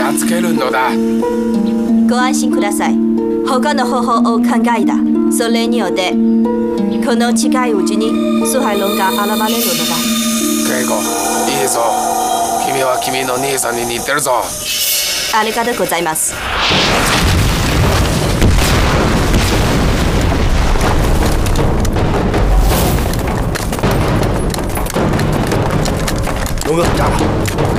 やっつけるのだ。 ご安心ください。他の方法を考えた。それによってこの近いうちにスハイロンが現れるのだ。 ケイコ、いいぞ。君は君の兄さんに似てるぞ。 ありがとうございます。 龙哥，炸了！